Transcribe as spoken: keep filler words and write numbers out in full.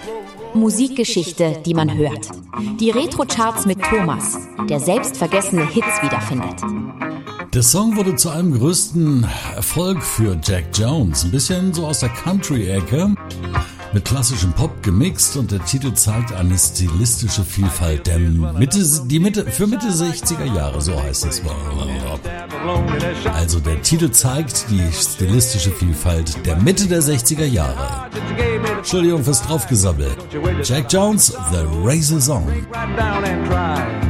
Musikgeschichte, die man hört. Die Retro-Charts mit Thomas, der selbstvergessene Hits wiederfindet. Der Song wurde zu einem größten Erfolg für Jack Jones. Ein bisschen so aus der Country-Ecke, mit klassischem Pop gemixt, und der Titel zeigt eine stilistische Vielfalt der Mitte, die Mitte, für Mitte sechziger Jahre, so heißt es. Also der Titel zeigt die stilistische Vielfalt der Mitte der sechziger Jahre. Entschuldigung fürs Draufgesabbel. Jack Jones, The Razor Song.